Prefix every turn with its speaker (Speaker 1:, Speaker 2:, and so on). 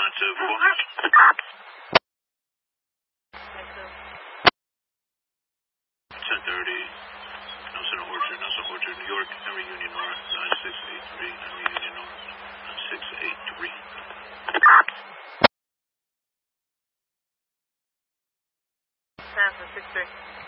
Speaker 1: 1030. Nelson Orchard, New York, Henry Union North, 9683, Henry Union North, 9683.
Speaker 2: San Francisco.